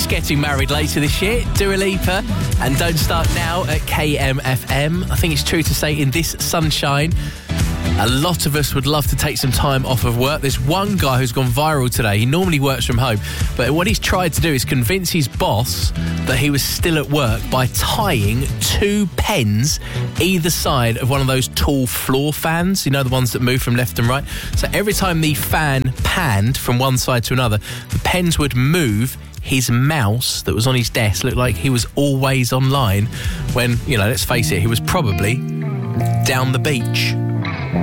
getting married later this year, Dua Lipa, and Don't Start Now at KMFM. I think it's true to say in this sunshine, a lot of us would love to take some time off of work. There's one guy who's gone viral today. He normally works from home, but what he's tried to do is convince his boss that he was still at work by tying 2 pens either side of one of those tall floor fans, you know, the ones that move from left and right. So every time the fan panned from one side to another, the pens would move. His mouse that was on his desk looked like he was always online when, you know, let's face it, he was probably down the beach.